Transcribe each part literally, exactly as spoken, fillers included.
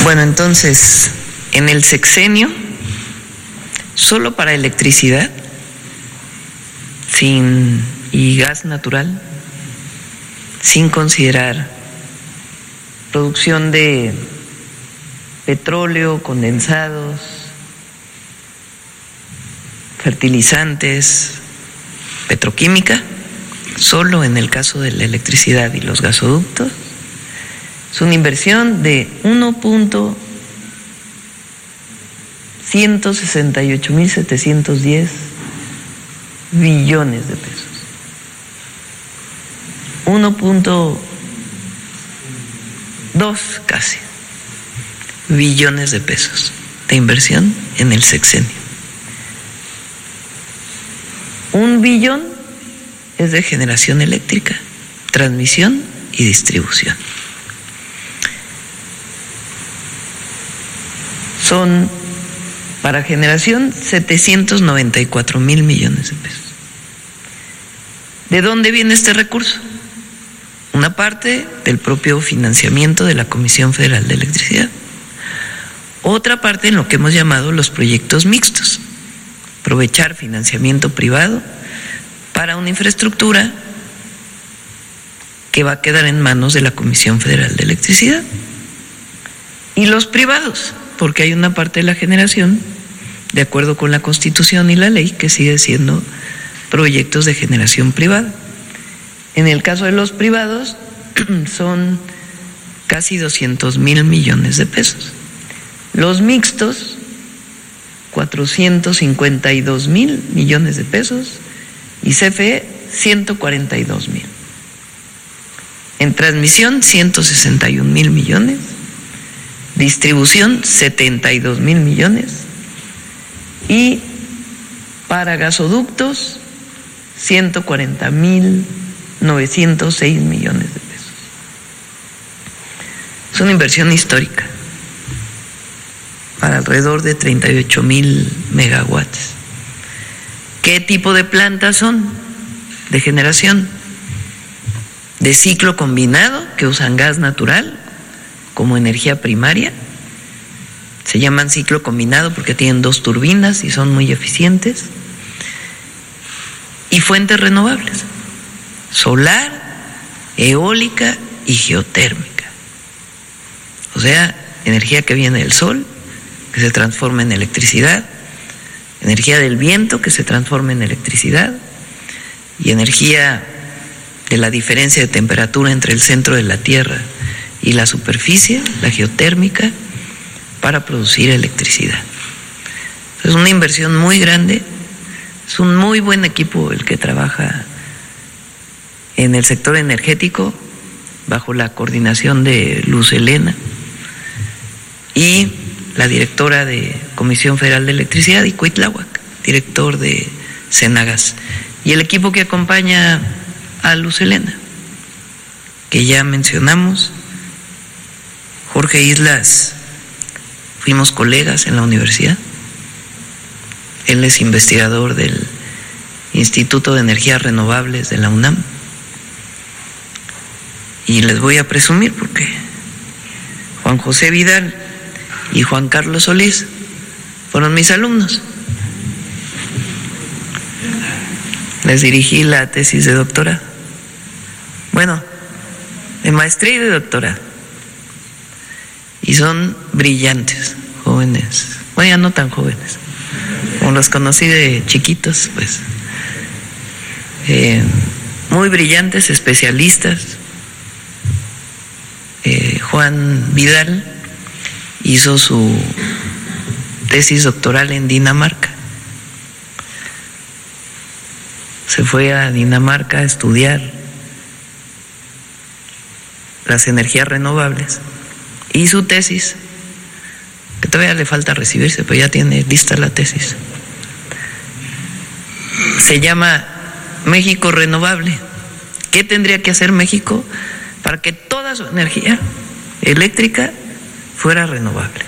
Bueno, entonces, en el sexenio, solo para electricidad, sin y gas natural, sin considerar producción de petróleo, condensados, fertilizantes, petroquímica, solo en el caso de la electricidad y los gasoductos, es una inversión de uno punto ciento sesenta y ocho mil setecientos diez billones de pesos. uno punto dos casi billones de pesos de inversión en el sexenio. Un billón es de generación eléctrica, transmisión y distribución. Son para generación setecientos noventa y cuatro mil millones de pesos. ¿De dónde viene este recurso? Una parte del propio financiamiento de la Comisión Federal de Electricidad. Otra parte en lo que hemos llamado los proyectos mixtos. Aprovechar financiamiento privado para una infraestructura que va a quedar en manos de la Comisión Federal de Electricidad. Y los privados, porque hay una parte de la generación, de acuerdo con la Constitución y la ley, que sigue siendo proyectos de generación privada. En el caso de los privados, son casi doscientos mil millones de pesos. Los mixtos, cuatrocientos cincuenta y dos mil millones de pesos, y C F E, ciento cuarenta y dos mil. En transmisión, ciento sesenta y un mil millones. Distribución, setenta y dos mil millones. Y para gasoductos, ciento cuarenta mil novecientos seis millones de pesos. Es una inversión histórica para alrededor de treinta y ocho mil megawatts. ¿Qué tipo de plantas son? De generación, de ciclo combinado, que usan gas natural como energía primaria. Se llaman ciclo combinado porque tienen dos turbinas y son muy eficientes. Y fuentes renovables, solar, eólica y geotérmica. O sea, energía que viene del sol, que se transforma en electricidad, energía del viento que se transforma en electricidad, y energía de la diferencia de temperatura entre el centro de la Tierra y la superficie, la geotérmica, para producir electricidad. Es una inversión muy grande, es un muy buen equipo el que trabaja en el sector energético bajo la coordinación de Luz Helena y la directora de Comisión Federal de Electricidad, y Cuitláhuac, director de Senagas, y el equipo que acompaña a Luz Helena, que ya mencionamos. Jorge Islas, fuimos colegas en la universidad. Él es investigador del Instituto de Energías Renovables de la UNAM. Y les voy a presumir porque Juan José Vidal y Juan Carlos Solís fueron mis alumnos. Les dirigí la tesis de doctorado. Bueno, de maestría y de doctorado. Y son brillantes, jóvenes, bueno, ya no tan jóvenes, como los conocí de chiquitos, pues, eh, muy brillantes, especialistas. Eh, Juan Vidal hizo su tesis doctoral en Dinamarca. Se fue a Dinamarca a estudiar las energías renovables. Y su tesis, que todavía le falta recibirse, pero ya tiene lista la tesis, se llama México Renovable. ¿Qué tendría que hacer México para que toda su energía eléctrica fuera renovable?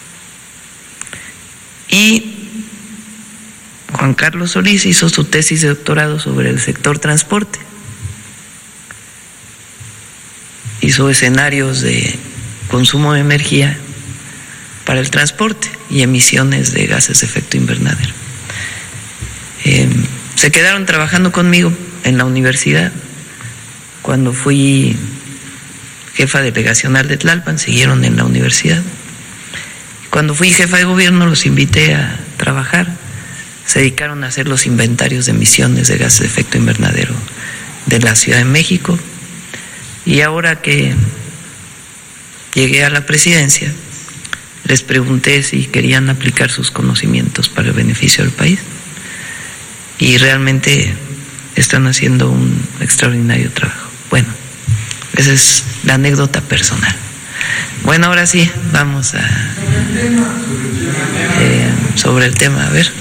Y Juan Carlos Solís hizo su tesis de doctorado sobre el sector transporte. Hizo escenarios de consumo de energía para el transporte y emisiones de gases de efecto invernadero. Eh, se quedaron trabajando conmigo en la universidad. Cuando fui jefa delegacional de Tlalpan, siguieron en la universidad. Cuando fui jefa de gobierno, los invité a trabajar. Se dedicaron a hacer los inventarios de emisiones de gases de efecto invernadero de la Ciudad de México. Y ahora que llegué a la presidencia, les pregunté si querían aplicar sus conocimientos para el beneficio del país. Y realmente están haciendo un extraordinario trabajo. Bueno, esa es la anécdota personal. Bueno, ahora sí, vamos a... Eh, sobre el tema, a ver.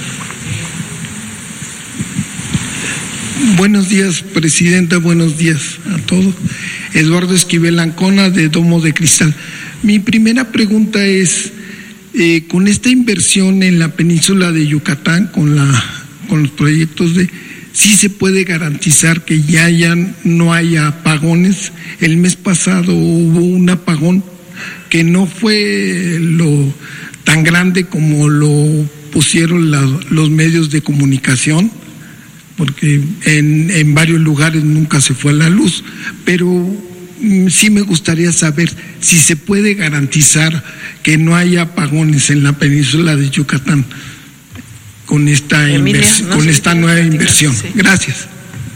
Buenos días, presidenta, buenos días a todos. Eduardo Esquivel Ancona, de Domo de Cristal. Mi primera pregunta es, eh, con esta inversión en la península de Yucatán, con, la, con los proyectos de... ¿Sí se puede garantizar que ya, ya no haya apagones? El mes pasado hubo un apagón que no fue lo tan grande como lo pusieron la, los medios de comunicación, porque en, en varios lugares nunca se fue la luz, pero mm, sí me gustaría saber si se puede garantizar que no haya apagones en la península de Yucatán con esta, Emilia, invers- no con sé esta si nueva platicar, inversión. sí. Gracias.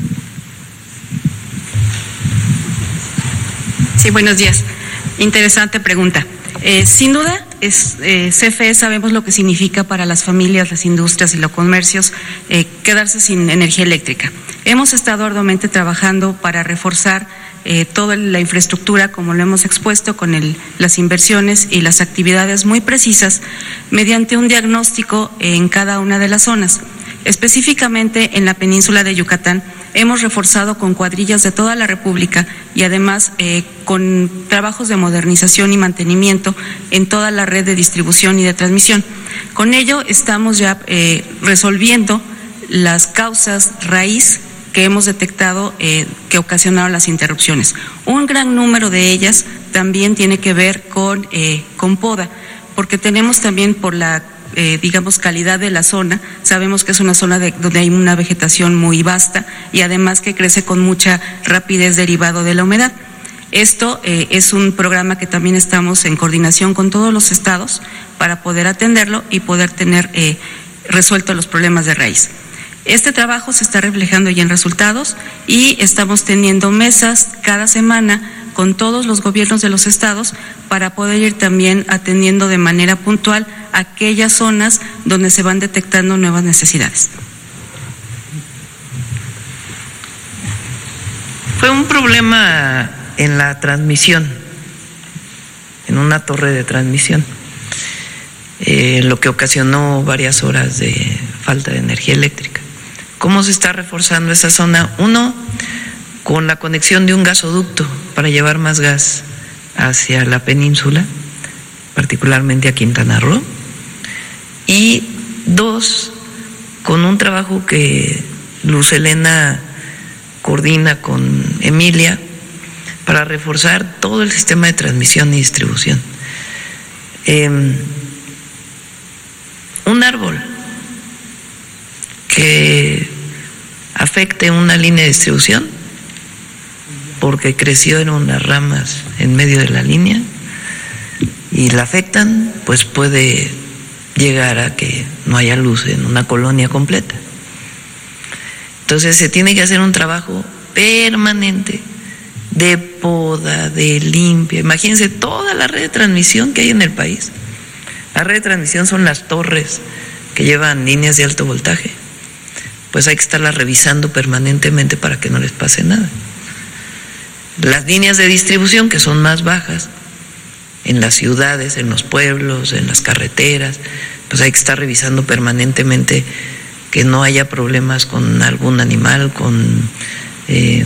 Sí, buenos días. Interesante pregunta. Eh, sin duda, es, eh, C F E sabemos lo que significa para las familias, las industrias y los comercios eh, quedarse sin energía eléctrica. Hemos estado arduamente trabajando para reforzar eh, toda la infraestructura, como lo hemos expuesto, con el, las inversiones y las actividades muy precisas, mediante un diagnóstico en cada una de las zonas. Específicamente en la península de Yucatán, hemos reforzado con cuadrillas de toda la República y además eh, con trabajos de modernización y mantenimiento en toda la red de distribución y de transmisión. Con ello estamos ya eh, resolviendo las causas raíz que hemos detectado eh, que ocasionaron las interrupciones. Un gran número de ellas también tiene que ver con, eh, con poda, porque tenemos también por la Eh, digamos, calidad de la zona. Sabemos que es una zona de, donde hay una vegetación muy vasta y además que crece con mucha rapidez derivado de la humedad. Esto eh, es un programa que también estamos en coordinación con todos los estados para poder atenderlo y poder tener eh, resueltos los problemas de raíz. Este trabajo se está reflejando ya en resultados y estamos teniendo mesas cada semana con todos los gobiernos de los estados para poder ir también atendiendo de manera puntual aquellas zonas donde se van detectando nuevas necesidades. Fue un problema en la transmisión, en una torre de transmisión, eh, lo que ocasionó varias horas de falta de energía eléctrica. ¿Cómo se está reforzando esa zona? Uno, con la conexión de un gasoducto para llevar más gas hacia la península, particularmente a Quintana Roo. Y dos, con un trabajo que Luz Helena coordina con Emilia para reforzar todo el sistema de transmisión y distribución. Eh, un árbol que afecte una línea de distribución porque creció en unas ramas en medio de la línea y la afectan, pues puede llegar a que no haya luz en una colonia completa. Entonces se tiene que hacer un trabajo permanente de poda, de limpia. Imagínense toda la red de transmisión que hay en el país. La red de transmisión son las torres que llevan líneas de alto voltaje. Pues hay que estarlas revisando permanentemente para que no les pase nada. Las líneas de distribución, que son más bajas, en las ciudades, en los pueblos, en las carreteras, pues hay que estar revisando permanentemente que no haya problemas con algún animal, con eh,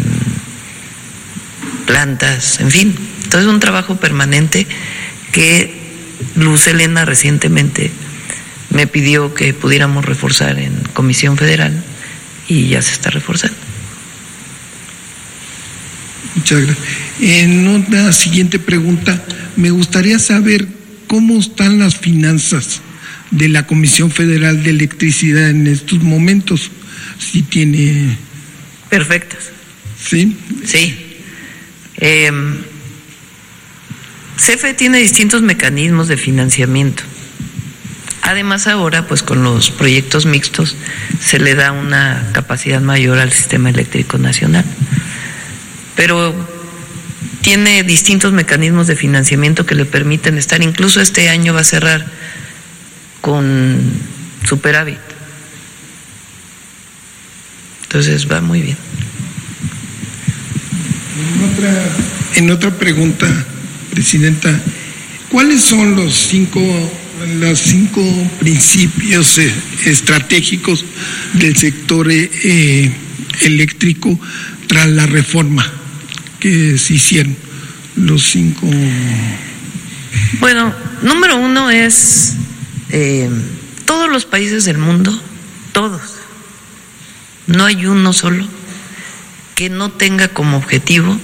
plantas, en fin. Entonces es un trabajo permanente que Luz Helena recientemente me pidió que pudiéramos reforzar en Comisión Federal y ya se está reforzando. Muchas gracias. En una siguiente pregunta, me gustaría saber cómo están las finanzas de la Comisión Federal de Electricidad en estos momentos, si tiene... Perfectas. ¿Sí? Sí. Eh, C F E tiene distintos mecanismos de financiamiento. Además ahora, pues con los proyectos mixtos, se le da una capacidad mayor al sistema eléctrico nacional. Pero tiene distintos mecanismos de financiamiento que le permiten estar, incluso este año va a cerrar con superávit. Entonces va muy bien. En otra, en otra pregunta, Presidenta, ¿cuáles son los cinco, los cinco principios eh, estratégicos del sector eh, eléctrico tras la reforma que se hicieron? Los cinco. Bueno, número uno es eh, todos los países del mundo, todos, no hay uno solo que no tenga como objetivo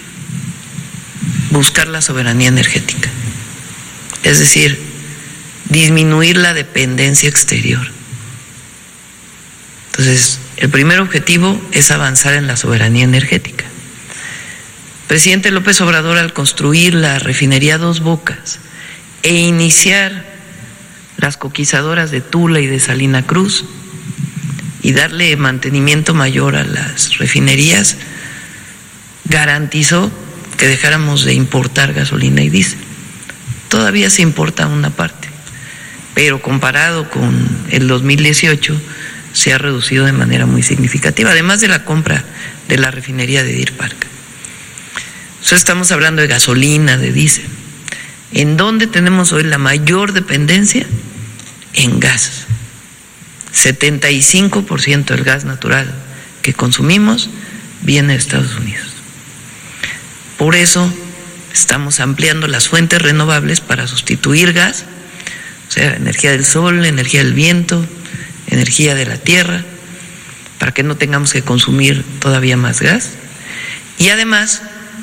buscar la soberanía energética, es decir, disminuir la dependencia exterior. Entonces, el primer objetivo es avanzar en la soberanía energética. El presidente López Obrador, al construir la refinería Dos Bocas e iniciar las coquizadoras de Tula y de Salina Cruz y darle mantenimiento mayor a las refinerías, garantizó que dejáramos de importar gasolina y diésel. Todavía se importa una parte, pero comparado con el dos mil dieciocho se ha reducido de manera muy significativa, además de la compra de la refinería de Deer Park. Entonces estamos hablando de gasolina, de diésel. ¿En dónde tenemos hoy la mayor dependencia? En gas. setenta y cinco por ciento del gas natural que consumimos viene de Estados Unidos. Por eso estamos ampliando las fuentes renovables para sustituir gas, o sea, energía del sol, energía del viento, energía de la tierra, para que no tengamos que consumir todavía más gas. Y además,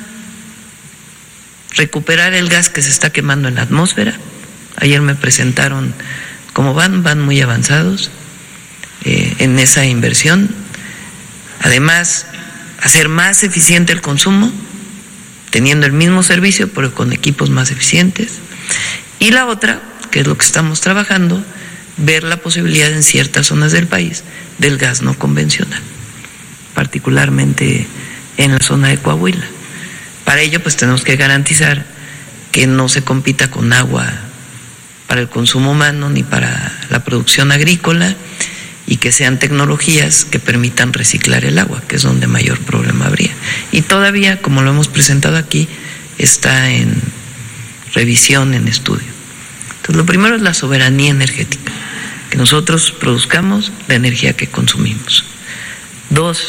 recuperar el gas que se está quemando en la atmósfera. Ayer me presentaron cómo van, van muy avanzados eh, en esa inversión. Además, hacer más eficiente el consumo, teniendo el mismo servicio, pero con equipos más eficientes. Y la otra, que es lo que estamos trabajando, ver la posibilidad en ciertas zonas del país del gas no convencional, particularmente en la zona de Coahuila. Para ello, pues tenemos que garantizar que no se compita con agua para el consumo humano ni para la producción agrícola, y que sean tecnologías que permitan reciclar el agua, que es donde mayor problema habría. Y todavía, como lo hemos presentado aquí, está en revisión, en estudio. Entonces, lo primero es la soberanía energética, que nosotros produzcamos la energía que consumimos. Dos,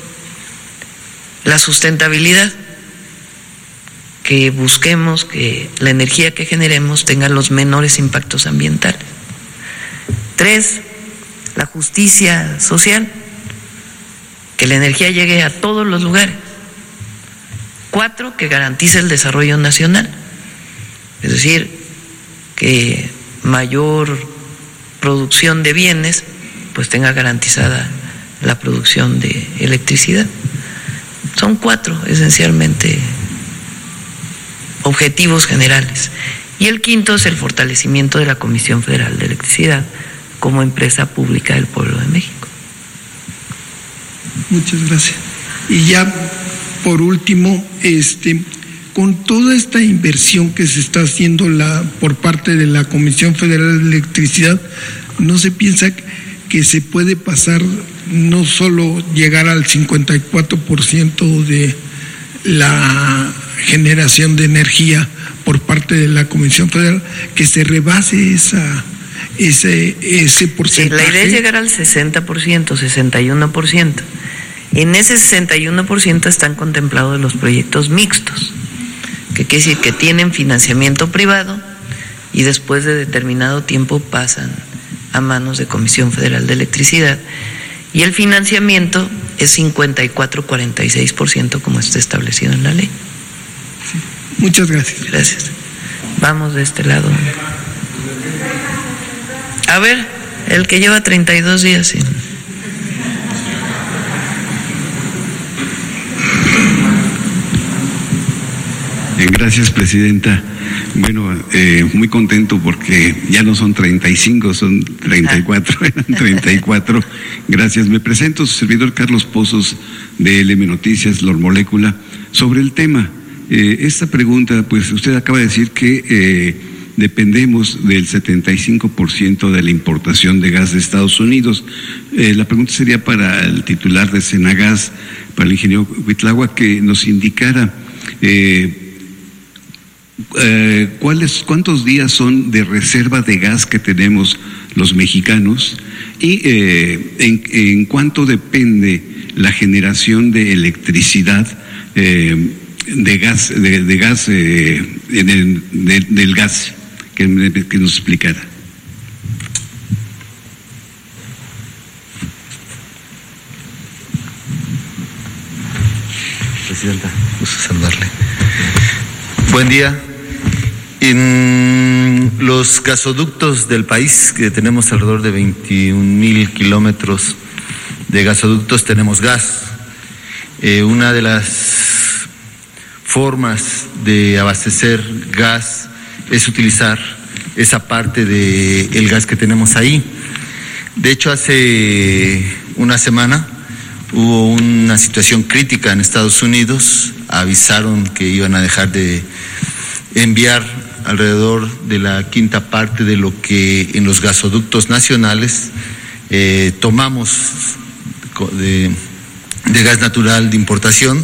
la sustentabilidad, que busquemos que la energía que generemos tenga los menores impactos ambientales. Tres, la justicia social, que la energía llegue a todos los lugares. Cuatro, que garantice el desarrollo nacional, es decir, que mayor producción de bienes pues tenga garantizada la producción de electricidad. Son cuatro esencialmente objetivos generales. Y el quinto es el fortalecimiento de la Comisión Federal de Electricidad como empresa pública del pueblo de México. Muchas gracias. Y ya por último, este, con toda esta inversión que se está haciendo la, por parte de la Comisión Federal de Electricidad, ¿no se piensa que se puede pasar, no solo llegar al cincuenta y cuatro por ciento de la generación de energía por parte de la Comisión Federal, que se rebase esa ese ese porcentaje? Sí, la idea es llegar al sesenta por ciento, sesenta y uno por ciento. En ese sesenta y uno por ciento están contemplados los proyectos mixtos, que quiere decir que tienen financiamiento privado y después de determinado tiempo pasan a manos de Comisión Federal de Electricidad, y el financiamiento es cincuenta y cuatro a cuarenta y seis por ciento como está establecido en la ley. Sí. Muchas gracias. Gracias. Vamos de este lado. A ver, el que lleva treinta y dos días sin... Gracias, presidenta. Bueno, eh, muy contento porque ya no son treinta y cinco, son treinta y cuatro, eran treinta y cuatro. Gracias. Me presento, su servidor Carlos Pozos, de L M Noticias, Lor Molécula, sobre el tema. Eh, esta pregunta, pues usted acaba de decir que eh, dependemos del setenta y cinco por ciento de la importación de gas de Estados Unidos. Eh, la pregunta sería para el titular de Senagas, para el ingeniero Huitlahua, que nos indicara eh, Eh, ¿cuáles, cuántos días son de reserva de gas que tenemos los mexicanos y eh, en, en cuánto depende la generación de electricidad eh, de gas, de, de gas eh, en el, de, del gas, que, que nos explicara. Presidenta, gusto saludarle. Buen día. En los gasoductos del país, que tenemos alrededor de veintiún mil kilómetros de gasoductos, tenemos gas. Eh, una de las formas de abastecer gas es utilizar esa parte del gas que tenemos ahí. De hecho, hace una semana hubo una situación crítica en Estados Unidos. Avisaron que iban a dejar de enviar alrededor de la quinta parte de lo que en los gasoductos nacionales eh, tomamos de, de gas natural de importación,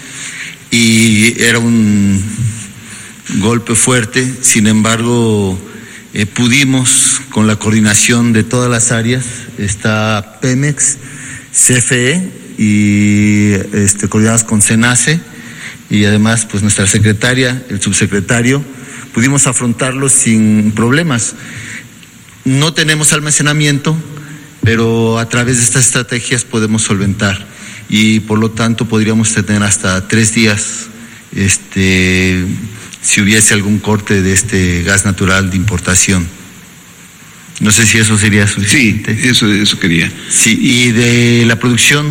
y era un golpe fuerte. Sin embargo, eh, pudimos, con la coordinación de todas las áreas, está Pemex, C F E y este, coordinados con CENACE, y además pues nuestra secretaria, el subsecretario, pudimos afrontarlo sin problemas. No tenemos almacenamiento, pero a través de estas estrategias podemos solventar, y por lo tanto podríamos tener hasta tres días este, si hubiese algún corte de este gas natural de importación. No sé si eso sería suficiente. Sí, eso, eso quería. Sí, y de la producción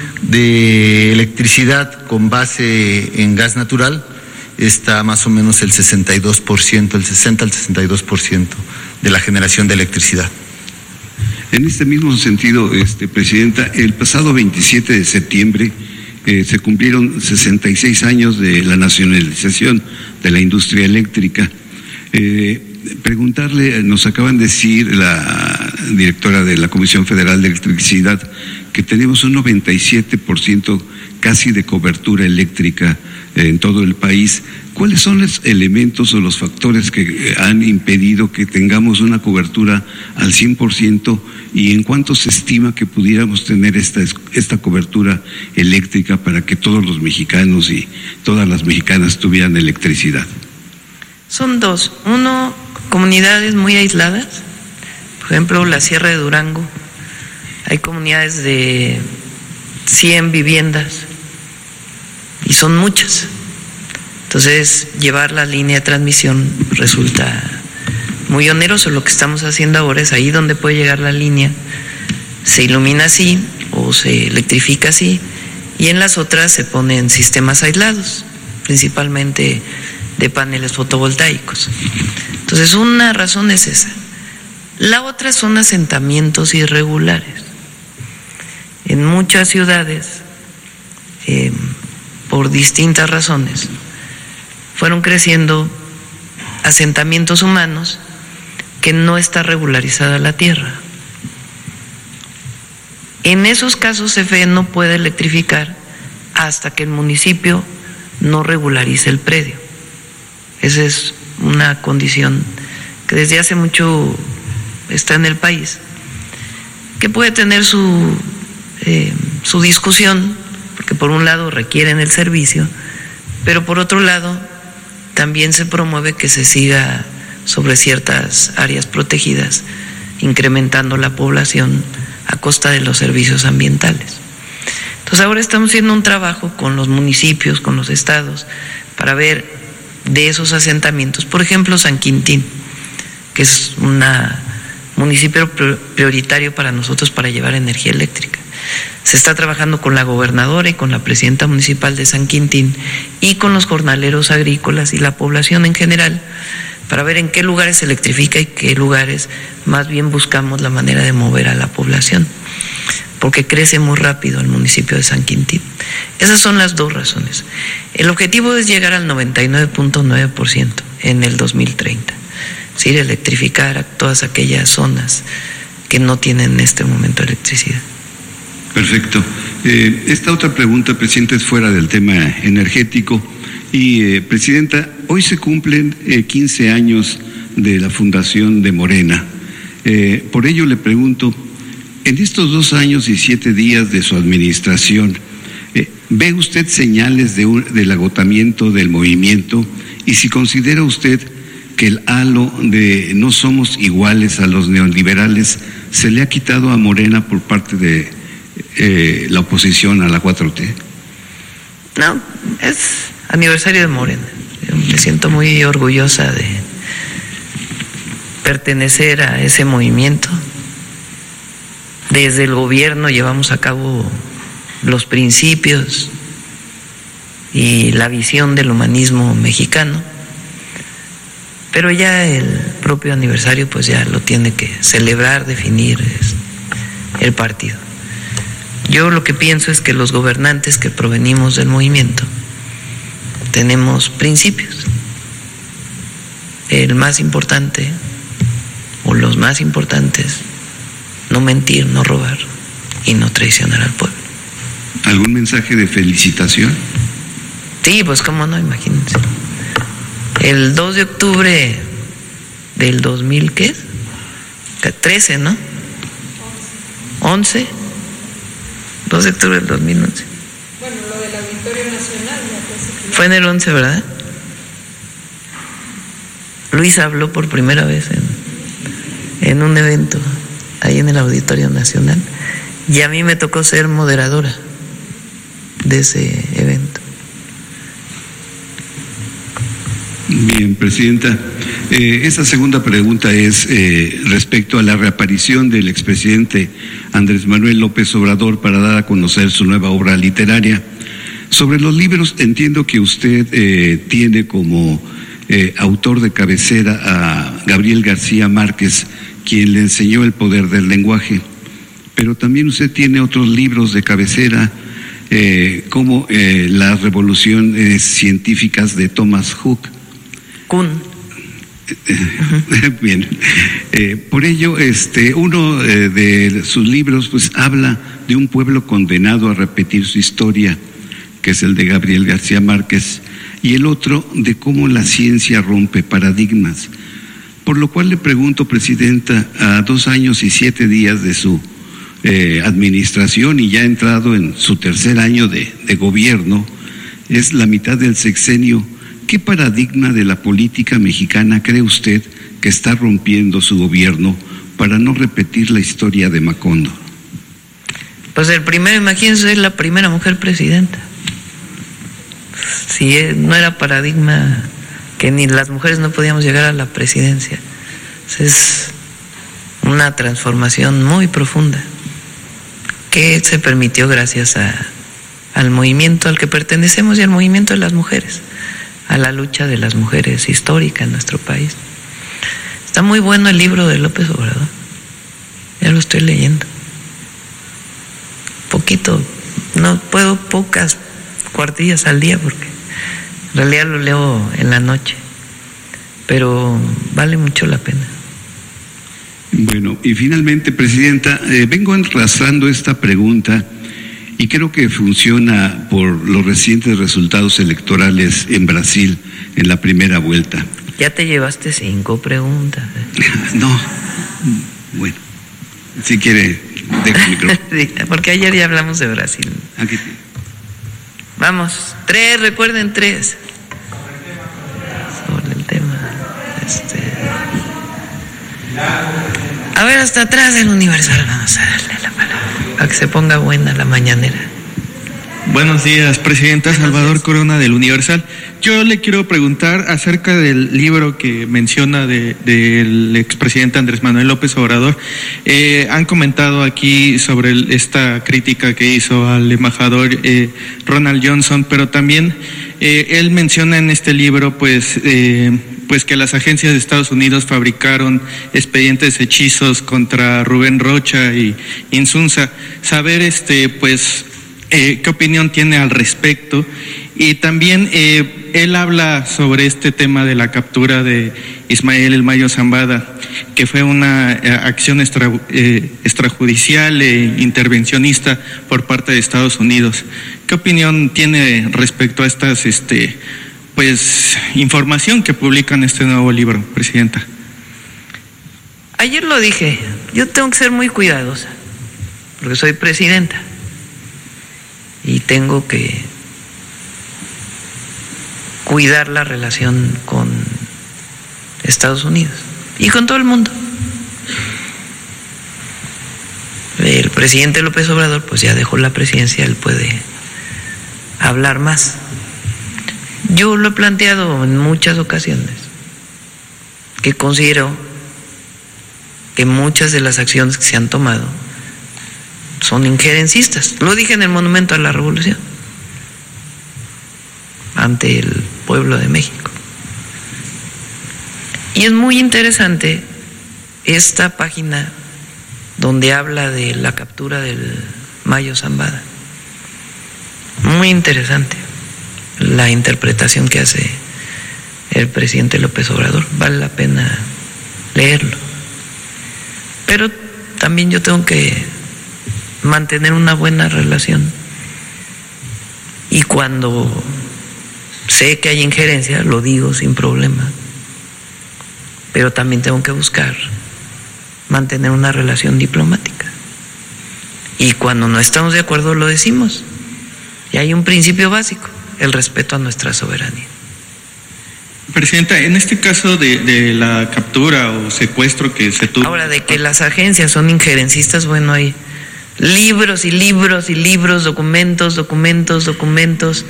de electricidad con base en gas natural, está más o menos el sesenta y dos por ciento, el sesenta al sesenta y dos por ciento de la generación de electricidad. En este mismo sentido, este, presidenta, el pasado veintisiete de septiembre eh, se cumplieron sesenta y seis años de la nacionalización de la industria eléctrica. Eh, preguntarle, nos acaban de decir la directora de la Comisión Federal de Electricidad que tenemos un noventa y siete por ciento casi de cobertura eléctrica en todo el país. ¿Cuáles son los elementos o los factores que han impedido que tengamos una cobertura al cien por ciento, y en cuánto se estima que pudiéramos tener esta, esta cobertura eléctrica para que todos los mexicanos y todas las mexicanas tuvieran electricidad? Son dos. Uno, comunidades muy aisladas, por ejemplo la Sierra de Durango, hay comunidades de cien viviendas y son muchas. Entonces, llevar la línea de transmisión resulta muy oneroso. Lo que estamos haciendo ahora es ahí donde puede llegar la línea, se ilumina así o se electrifica así, y en las otras se ponen sistemas aislados, principalmente de paneles fotovoltaicos. Entonces, una razón es esa. La otra son asentamientos irregulares. En muchas ciudades, eh, por distintas razones, fueron creciendo asentamientos humanos que no está regularizada la tierra. En esos casos, C F E no puede electrificar hasta que el municipio no regularice el predio. Esa es una condición que desde hace mucho está en el país, que puede tener su, eh, su discusión, porque por un lado requieren el servicio, pero por otro lado también se promueve que se siga sobre ciertas áreas protegidas, incrementando la población a costa de los servicios ambientales. Entonces ahora estamos haciendo un trabajo con los municipios, con los estados, para ver de esos asentamientos. Por ejemplo, San Quintín, que es un municipio prioritario para nosotros para llevar energía eléctrica. Se está trabajando con la gobernadora y con la presidenta municipal de San Quintín y con los jornaleros agrícolas y la población en general para ver en qué lugares se electrifica y qué lugares más bien buscamos la manera de mover a la población, porque crece muy rápido el municipio de San Quintín. Esas son las dos razones. El objetivo es llegar al noventa y nueve punto nueve por ciento en el dos mil treinta, es decir, electrificar a todas aquellas zonas que no tienen en este momento electricidad. Perfecto. Eh, esta otra pregunta, Presidente, es fuera del tema energético. Y, eh, Presidenta, hoy se cumplen eh, quince años de la fundación de Morena. Eh, por ello le pregunto, en estos dos años y siete días de su administración, eh, ¿ve usted señales de un, del agotamiento del movimiento? Y si considera usted que el halo de no somos iguales a los neoliberales se le ha quitado a Morena por parte de eh, la oposición a la cuatro T. No, es aniversario de Morena. Yo me siento muy orgullosa de pertenecer a ese movimiento. Desde el gobierno llevamos a cabo los principios y la visión del humanismo mexicano, pero ya el propio aniversario pues ya lo tiene que celebrar, definir el partido. Yo lo que pienso es que los gobernantes que provenimos del movimiento tenemos principios. El más importante, o los más importantes, no mentir, no robar y no traicionar al pueblo. ¿Algún mensaje de felicitación? Sí, pues cómo no, imagínense. El dos de octubre del dos mil, ¿qué es? trece, ¿no? once. dos de octubre del dos mil once. Bueno, lo de la Victoria Nacional. Ya fue en el once, ¿verdad? Luis habló por primera vez en, en un evento ahí en el Auditorio Nacional y a mí me tocó ser moderadora de ese evento. Bien, Presidenta. Eh, esta segunda pregunta es eh, respecto a la reaparición del expresidente Andrés Manuel López Obrador para dar a conocer su nueva obra literaria. Sobre los libros, entiendo que usted eh, tiene como eh, autor de cabecera a Gabriel García Márquez, quien le enseñó el poder del lenguaje, pero también usted tiene otros libros de cabecera, eh, como eh, Las revoluciones científicas de Thomas Hook. Kuhn. Bien, eh, por ello, este, uno eh, de sus libros, pues, habla de un pueblo condenado a repetir su historia, que es el de Gabriel García Márquez, y el otro de cómo la ciencia rompe paradigmas. Por lo cual le pregunto, Presidenta, a dos años y siete días de su eh, administración y ya entrado en su tercer año de, de gobierno, es la mitad del sexenio, ¿qué paradigma de la política mexicana cree usted que está rompiendo su gobierno para no repetir la historia de Macondo? Pues el primero, imagínense, es la primera mujer presidenta. Si no era paradigma que ni las mujeres no podíamos llegar a la presidencia, es una transformación muy profunda que se permitió gracias a, al movimiento al que pertenecemos y al movimiento de las mujeres, a la lucha de las mujeres histórica en nuestro país. Está muy bueno el libro de López Obrador, ya lo estoy leyendo. Poquito, no puedo, pocas cuartillas al día porque en realidad lo leo en la noche, pero vale mucho la pena. Bueno, y finalmente, Presidenta, eh, vengo arrastrando esta pregunta y creo que funciona por los recientes resultados electorales en Brasil en la primera vuelta. Ya te llevaste cinco preguntas. No, bueno, si quiere, deja el micrófono. Sí, porque ayer ya hablamos de Brasil. Aquí. Vamos, tres, recuerden tres. Sobre el tema. Este... A ver, hasta atrás del Universal, vamos a darle la palabra, para que se ponga buena la mañanera. Buenos días, Presidenta. Salvador Corona del Universal. yo le quiero preguntar acerca del libro que menciona de, del expresidente Andrés Manuel López Obrador. Eh, han comentado aquí sobre el, esta crítica que hizo al embajador eh, Ronald Johnson, pero también eh, él menciona en este libro, pues, eh, pues que las agencias de Estados Unidos fabricaron expedientes hechizos contra Rubén Rocha y Insunza. Saber, este, pues, eh, qué opinión tiene al respecto. Y también eh, él habla sobre este tema de la captura de Ismael El Mayo Zambada, que fue una eh, acción extra, eh, extrajudicial e intervencionista por parte de Estados Unidos. ¿Qué opinión tiene respecto a estas, este, pues, información que publica en este nuevo libro, Presidenta? Ayer lo dije, yo tengo que ser muy cuidadosa, porque soy presidenta y tengo que cuidar la relación con Estados Unidos y con todo el mundo. El presidente López Obrador pues ya dejó la presidencia, él puede hablar más. Yo lo he planteado en muchas ocasiones, que considero que muchas de las acciones que se han tomado son injerencistas. Lo dije en el Monumento a la Revolución, ante el pueblo de México. Y es muy interesante esta página donde habla de la captura del Mayo Zambada. Muy interesante la interpretación que hace el presidente López Obrador. Vale la pena leerlo. Pero también yo tengo que mantener una buena relación. Y cuando sé que hay injerencia, lo digo sin problema, pero también tengo que buscar mantener una relación diplomática. Y cuando no estamos de acuerdo, lo decimos. Y hay un principio básico, el respeto a nuestra soberanía. Presidenta, en este caso de, de la captura o secuestro que se tuvo... Ahora, de que las agencias son injerencistas, bueno, hay libros y libros y libros, documentos, documentos, documentos...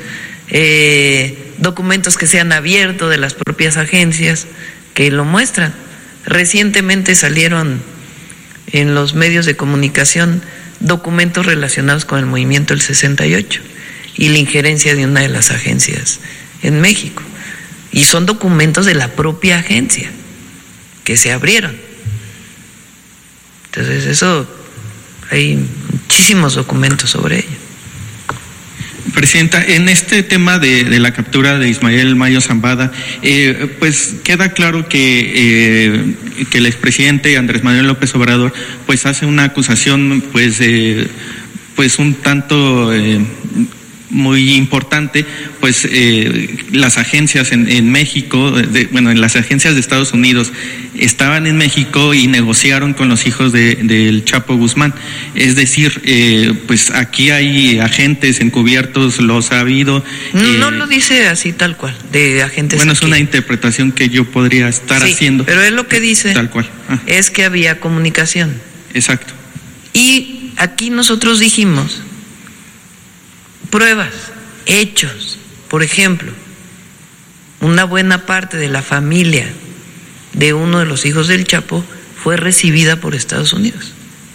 Eh, documentos que se han abierto de las propias agencias que lo muestran. Recientemente salieron en los medios de comunicación documentos relacionados con el movimiento del sesenta y ocho y la injerencia de una de las agencias en México, y son documentos de la propia agencia que se abrieron. Entonces eso, hay muchísimos documentos sobre ello. Presidenta, en este tema de, de la captura de Ismael Mayo Zambada, eh, pues queda claro que, eh, que el expresidente Andrés Manuel López Obrador pues hace una acusación pues, eh, pues un tanto... Eh, muy importante, pues eh, las agencias en, en México, de, bueno, en las agencias de Estados Unidos estaban en México y negociaron con los hijos de, del Chapo Guzmán. Es decir, eh, pues aquí hay agentes encubiertos, los ha habido. No, eh, no lo dice así tal cual, de agentes. Bueno, aquí. Es una interpretación que yo podría estar sí, haciendo. Pero él lo que dice tal cual. Ah. es que había comunicación. Exacto. Y aquí nosotros dijimos pruebas, hechos. Por ejemplo, una buena parte de la familia de uno de los hijos del Chapo fue recibida por Estados Unidos.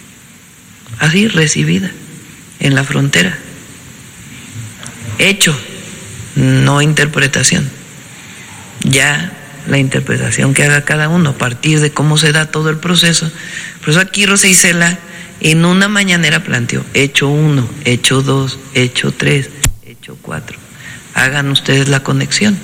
Así, recibida en la frontera. Hecho, no interpretación. Ya la interpretación que haga cada uno a partir de cómo se da todo el proceso. Por eso aquí Rosa Isela en una mañanera planteó hecho uno, hecho dos, hecho tres, hecho cuatro. Hagan ustedes la conexión.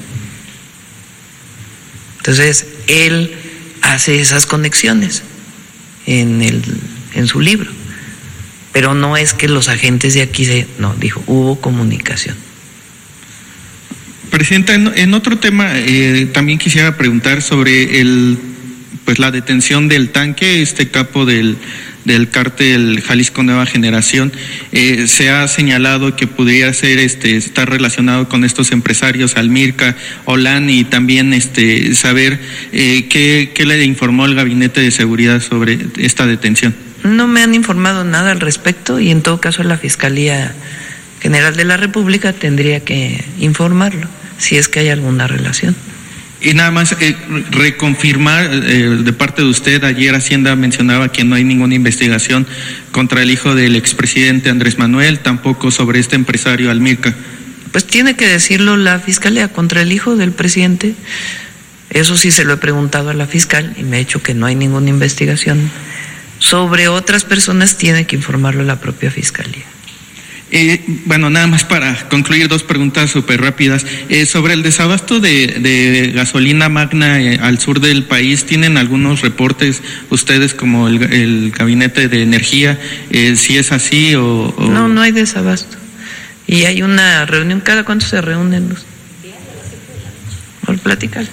Entonces, él hace esas conexiones en, el, en su libro. Pero no es que los agentes de aquí se... No, dijo, hubo comunicación. Presidenta, en, en otro tema, eh, también quisiera preguntar sobre el, pues la detención del tanque, este capo del... del cártel Jalisco Nueva Generación. Eh, se ha señalado que podría ser este estar relacionado con estos empresarios Almirca, Olan, y también este saber eh, qué, qué le informó el Gabinete de Seguridad sobre esta detención. No me han informado nada al respecto y en todo caso la Fiscalía General de la República tendría que informarlo. si es que hay alguna relación. Y nada más eh, reconfirmar eh, de parte de usted, ayer Hacienda mencionaba que no hay ninguna investigación contra el hijo del expresidente Andrés Manuel, tampoco sobre este empresario Almirca. Pues tiene que decirlo la Fiscalía contra el hijo del presidente. Eso sí se lo he preguntado a la fiscal y me ha dicho que no hay ninguna investigación. Sobre otras personas tiene que informarlo la propia Fiscalía. Eh, bueno, nada más para concluir, dos preguntas súper rápidas. Eh, sobre el desabasto de, de gasolina magna eh, al sur del país, ¿tienen algunos reportes ustedes como el, el Gabinete de Energía? Eh, si es así o, o... No, no hay desabasto. Y hay una reunión, ¿cada cuánto se reúnen los? Por platicar.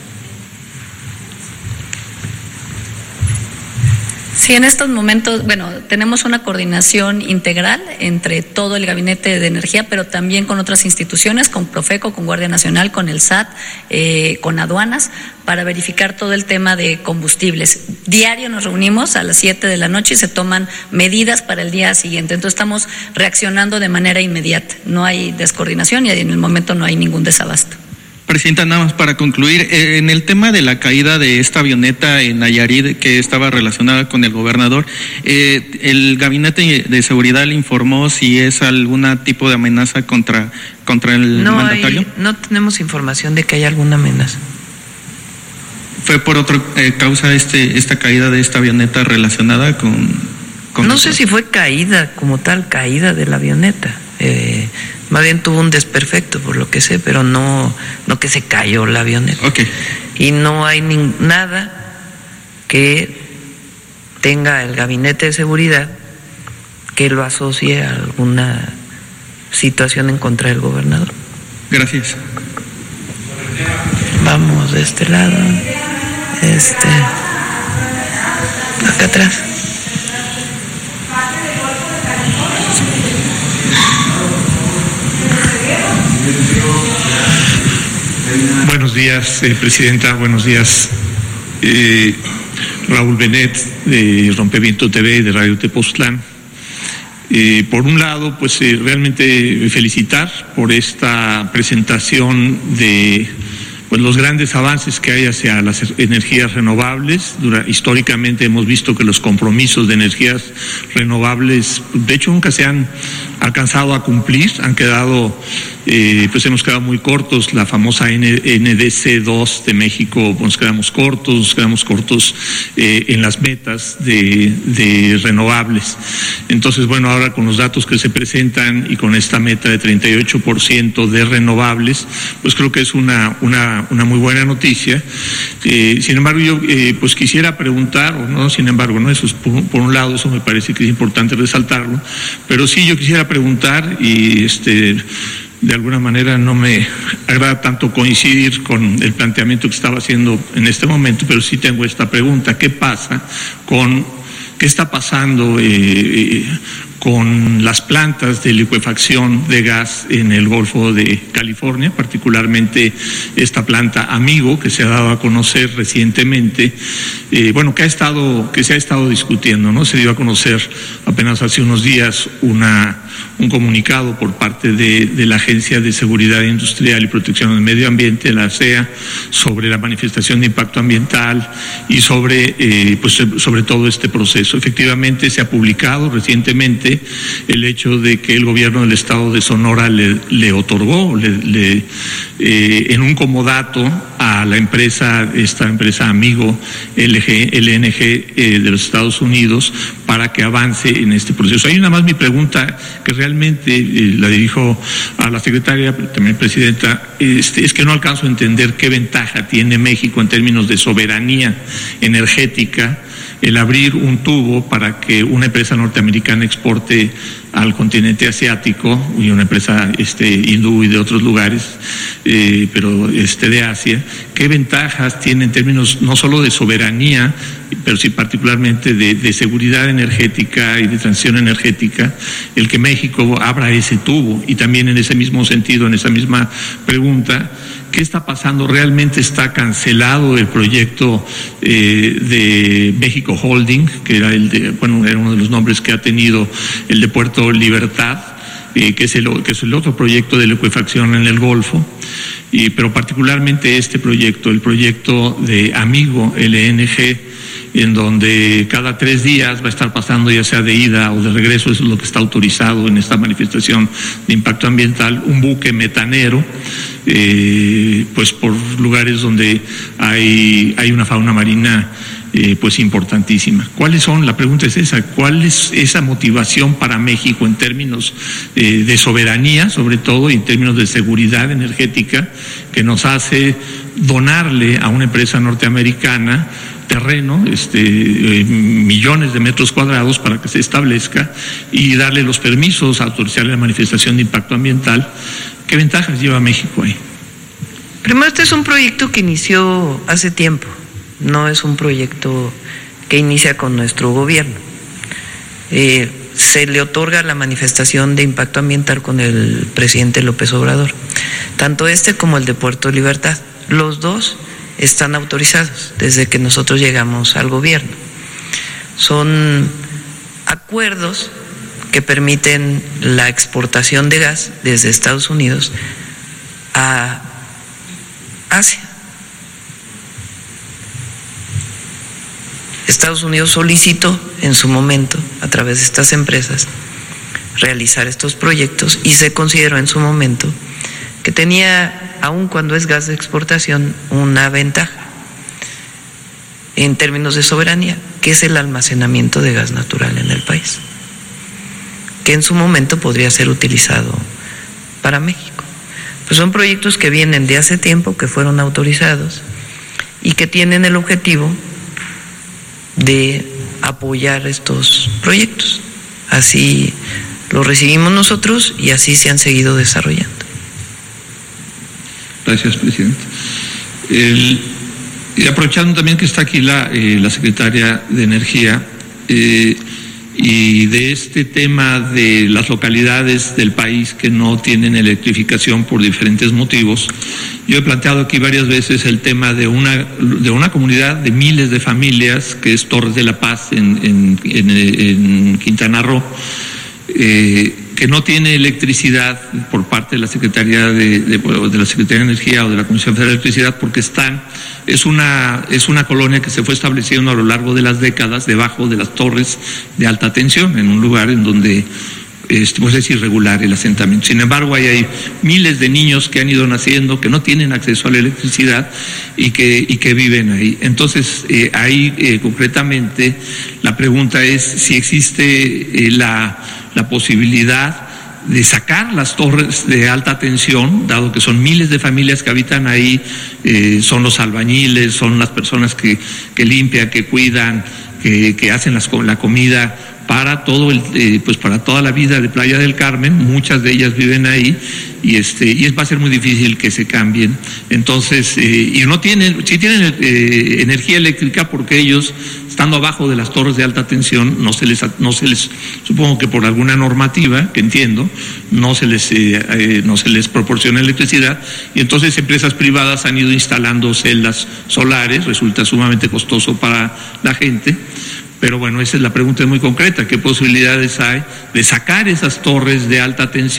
Sí, en estos momentos, bueno, tenemos una coordinación integral entre todo el Gabinete de Energía, pero también con otras instituciones, con Profeco, con Guardia Nacional, con el S A T, eh, con aduanas, para verificar todo el tema de combustibles. Diario nos reunimos a las siete de la noche y se toman medidas para el día siguiente. Entonces estamos reaccionando de manera inmediata. No hay descoordinación y en el momento no hay ningún desabasto. Presidenta, nada más para concluir, eh, en el tema de la caída de esta avioneta en Nayarit que estaba relacionada con el gobernador, eh, el Gabinete de Seguridad le informó si es algún tipo de amenaza contra, contra el no mandatario. Hay, no tenemos información de que haya alguna amenaza. ¿Fue por otra eh, causa este esta caída de esta avioneta relacionada con...? con no esto? sé si fue caída como tal, caída de la avioneta. Eh, más bien tuvo un desperfecto por lo que sé, pero no, no que se cayó la avioneta. Okay. Y no hay ni, nada que tenga el Gabinete de Seguridad que lo asocie a alguna situación en contra del gobernador. Gracias. Vamos de este lado, este, acá atrás. Buenos días, eh, Presidenta. Buenos días, eh, Raúl Benet, de Rompeviento T V y de Radio Tepoztlán. Eh, por un lado, pues eh, realmente felicitar por esta presentación de pues los grandes avances que hay hacia las energías renovables. Dura, históricamente hemos visto que los compromisos de energías renovables, de hecho, nunca se han alcanzado a cumplir, han quedado, eh, pues hemos quedado muy cortos. La famosa N D C dos de México, nos quedamos cortos, nos quedamos cortos eh, en las metas de, de renovables. Entonces, bueno, ahora con los datos que se presentan y con esta meta de treinta y ocho por ciento de renovables, pues creo que es una, una, una muy buena noticia. Eh, sin embargo, yo eh, pues quisiera preguntar, o no, sin embargo, no, eso es por, por un lado, eso me parece que es importante resaltarlo, pero sí yo quisiera preguntar y este de alguna manera no me agrada tanto coincidir con el planteamiento que estaba haciendo en este momento, pero sí tengo esta pregunta: ¿qué pasa con, qué está pasando eh, con las plantas de licuefacción de gas en el Golfo de California, particularmente esta planta Amigo, que se ha dado a conocer recientemente, eh, bueno, que ha estado, que se ha estado discutiendo, ¿no? Se dio a conocer apenas hace unos días una un comunicado por parte de, de la Agencia de Seguridad Industrial y Protección del Medio Ambiente, la A S E A, sobre la manifestación de impacto ambiental y sobre, eh, pues, sobre todo este proceso. Efectivamente, se ha publicado recientemente el hecho de que el gobierno del estado de Sonora le, le otorgó le, le, eh, en un comodato a la empresa, esta empresa Amigo L G, L N G eh, de los Estados Unidos, para que avance en este proceso. Hay una más mi pregunta que realmente eh, la dirijo a la secretaria, pero también presidenta, este, es que no alcanzo a entender qué ventaja tiene México en términos de soberanía energética el abrir un tubo para que una empresa norteamericana exporte al continente asiático, y una empresa este, hindú y de otros lugares, eh, pero este, de Asia. ¿Qué ventajas tiene en términos no solo de soberanía, pero sí particularmente de, de seguridad energética y de transición energética, el que México abra ese tubo? Y también en ese mismo sentido, en esa misma pregunta, ¿qué está pasando? ¿Realmente está cancelado el proyecto eh, de México Holding, que era el de, bueno, era uno de los nombres que ha tenido el de Puerto Libertad, eh, que es el, que es el otro proyecto de licuefacción en el Golfo? y, pero particularmente este proyecto, el proyecto de Amigo L N G, en donde cada tres días va a estar pasando, ya sea de ida o de regreso, eso es lo que está autorizado en esta manifestación de impacto ambiental, un buque metanero, eh, pues por lugares donde hay, hay una fauna marina eh, pues importantísima. ¿Cuáles son? La pregunta es esa, ¿cuál es esa motivación para México en términos eh, de soberanía, sobre todo, y en términos de seguridad energética, que nos hace donarle a una empresa norteamericana terreno, este, eh, millones de metros cuadrados para que se establezca y darle los permisos, autorizarle la manifestación de impacto ambiental? ¿Qué ventajas lleva México ahí? Primero, este es un proyecto que inició hace tiempo, no es un proyecto que inicia con nuestro gobierno. Eh, se le otorga la manifestación de impacto ambiental con el presidente López Obrador, tanto este como el de Puerto Libertad. Los dos están autorizados desde que nosotros llegamos al gobierno. Son acuerdos que permiten la exportación de gas desde Estados Unidos a Asia. Estados Unidos solicitó en su momento, a través de estas empresas, realizar estos proyectos y se consideró en su momento que tenía, aun cuando es gas de exportación, una ventaja en términos de soberanía, que es el almacenamiento de gas natural en el país, que en su momento podría ser utilizado para México. Pues son proyectos que vienen de hace tiempo, que fueron autorizados y que tienen el objetivo de apoyar estos proyectos. Así lo recibimos nosotros y así se han seguido desarrollando. Gracias, presidente. El, y aprovechando también que está aquí la, eh, la secretaria de Energía, eh, y de este tema de las localidades del país que no tienen electrificación por diferentes motivos, yo he planteado aquí varias veces el tema de una, de una comunidad de miles de familias que es Torres de la Paz en, en, en, en Quintana Roo, eh, que no tiene electricidad por parte de la Secretaría de, de, de la Secretaría de Energía o de la Comisión Federal de Electricidad, porque están, es una, es una colonia que se fue estableciendo a lo largo de las décadas debajo de las torres de alta tensión, en un lugar en donde este, pues es irregular el asentamiento. Sin embargo, ahí hay miles de niños que han ido naciendo, que no tienen acceso a la electricidad y que, y que viven ahí. Entonces, eh, ahí eh, concretamente la pregunta es si existe eh, la la posibilidad de sacar las torres de alta tensión, dado que son miles de familias que habitan ahí, eh, son los albañiles, son las personas que, que limpian, que cuidan, que, que hacen las, la comida para todo el, eh, pues para toda la vida de Playa del Carmen. Muchas de ellas viven ahí y este y es, va a ser muy difícil que se cambien. Entonces, eh, y no tienen, sí tienen eh, energía eléctrica porque ellos, estando abajo de las torres de alta tensión, no se les, no se les, supongo que por alguna normativa que entiendo, no se les, eh, eh, no se les proporciona electricidad, y entonces empresas privadas han ido instalando celdas solares. Resulta sumamente costoso para la gente. Pero bueno, esa es la pregunta muy concreta: ¿qué posibilidades hay de sacar esas torres de alta tensión